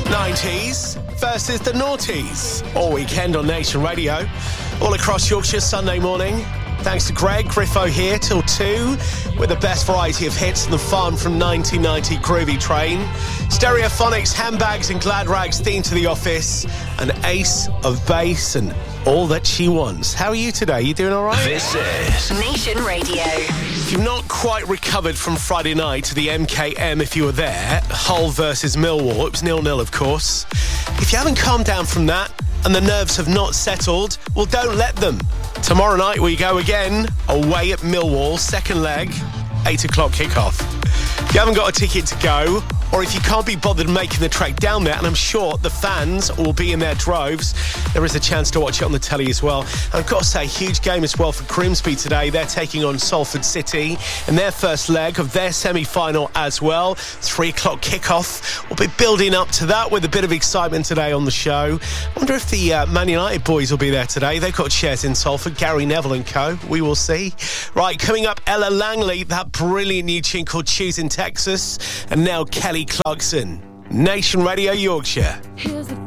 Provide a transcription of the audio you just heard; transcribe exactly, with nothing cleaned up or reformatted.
nineties versus the noughties. All weekend on Nation Radio. All across Yorkshire, Sunday morning. Thanks to Greg Griffo here till two with the best variety of hits and the fun from nineteen ninety Groovy Train. Stereophonics, Handbags and Glad Rags theme to The Office. An ace of bass and all that she wants. How are you today? You doing all right? This is Nation Radio. If you've not quite recovered from Friday night to the M K M, if you were there, Hull versus Millwall, it was nil-nil, of course. If you haven't calmed down from that and the nerves have not settled, well, don't let them. Tomorrow night we go again, away at Millwall, second leg, eight o'clock kickoff. If you haven't got a ticket to go, or if you can't be bothered making the trek down there, and I'm sure the fans will be in their droves, there is a chance to watch it on the telly as well. And I've got to say, huge game as well for Grimsby today. They're taking on Salford City in their first leg of their semi-final as well. Three o'clock kickoff. We'll be building up to that with a bit of excitement today on the show. I wonder if the uh, Man United boys will be there today. They've got shares in Salford, Gary Neville and co. We will see. Right, coming up, Ella Langley, that brilliant new tune called Choose in Texas, and now Kelly Clarkson. Nation Radio Yorkshire. Here's the